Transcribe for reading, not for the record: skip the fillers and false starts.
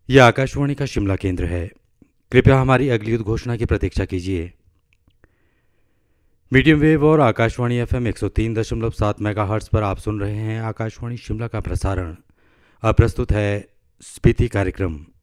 यह आकाशवाणी का शिमला केंद्र है। कृपया हमारी अगली उद्घोषणा की प्रतीक्षा कीजिए। मीडियम वेव और आकाशवाणी एफएम 103.7 मेगाहर्ट्ज़ पर आप सुन रहे हैं आकाशवाणी शिमला का प्रसारण। अब प्रस्तुत है स्पीति कार्यक्रम।